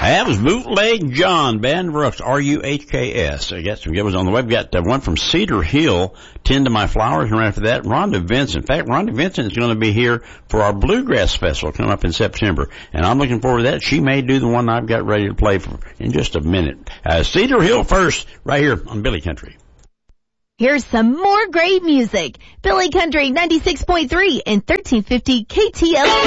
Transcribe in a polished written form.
That was Bootleg John, Band Brooks, R-U-H-K-S. I got some good ones on the way. We got one from Cedar Hill, Tend to My Flowers, and right after that, Rhonda Vincent. In fact, Rhonda Vincent is going to be here for our Bluegrass Festival coming up in September, and I'm looking forward to that. She may do the one I've got ready to play for in just a minute. Cedar Hill first, right here on Billy Country. Here's some more great music. Billy Country 96.3 and 1350 KTL.